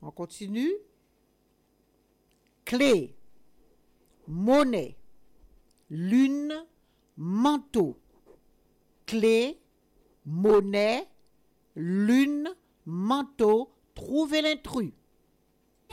On continue. Clé, monnaie, lune, manteau. Clé, monnaie, lune, manteau. Trouvez l'intrus.